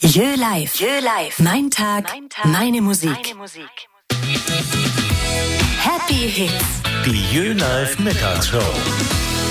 Jö Live. Mein Tag, meine Musik. Happy Hits. Die Jö Live Mittagsshow.